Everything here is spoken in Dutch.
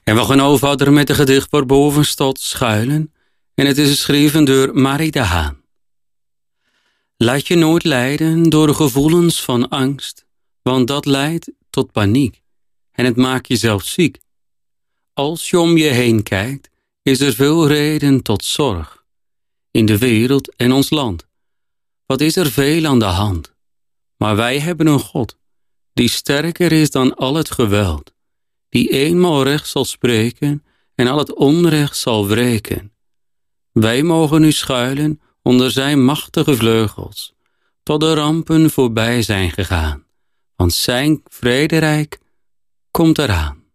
En we gaan verder met een gedicht waar boven staat schuilen. En het is geschreven door Marie de Haan. Laat je nooit leiden door gevoelens van angst, want dat leidt tot paniek. En het maakt je zelfs ziek. Als je om je heen kijkt, is er veel reden tot zorg. In de wereld en ons land. Wat is er veel aan de hand? Maar wij hebben een God, die sterker is dan al het geweld. Die eenmaal recht zal spreken en al het onrecht zal wreken. Wij mogen nu schuilen onder zijn machtige vleugels, tot de rampen voorbij zijn gegaan. Want zijn vrederijk komt eraan.